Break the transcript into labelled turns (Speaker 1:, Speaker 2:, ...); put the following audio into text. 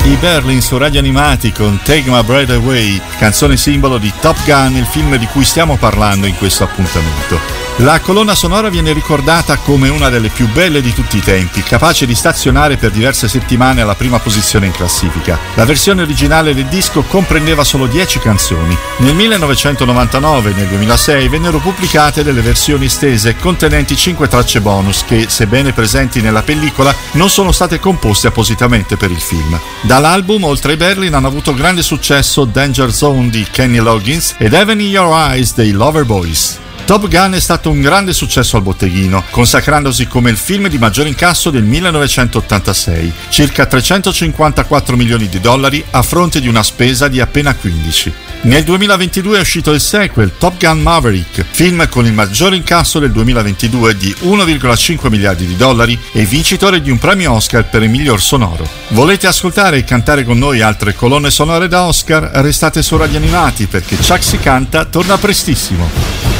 Speaker 1: I Berlin su Radio Animati con Take My Breath Away, canzone simbolo di Top Gun, il film di cui stiamo parlando in questo appuntamento. La colonna sonora viene ricordata come una delle più belle di tutti i tempi, capace di stazionare per diverse settimane alla prima posizione in classifica. La versione originale del disco comprendeva solo 10 canzoni. Nel 1999 e nel 2006 vennero pubblicate delle versioni estese contenenti 5 tracce bonus che, sebbene presenti nella pellicola, non sono state composte appositamente per il film. Dall'album, oltre ai Berlin, hanno avuto grande successo Danger Zone di Kenny Loggins ed Heaven in Your Eyes dei Loverboys. Top Gun è stato un grande successo al botteghino, consacrandosi come il film di maggior incasso del 1986, circa 354 milioni di dollari a fronte di una spesa di appena 15. Nel 2022 è uscito il sequel, Top Gun Maverick, film con il maggior incasso del 2022 di 1,5 miliardi di dollari e vincitore di un premio Oscar per il miglior sonoro. Volete ascoltare e cantare con noi altre colonne sonore da Oscar? Restate su Radio Animati perché Chuck si canta torna prestissimo.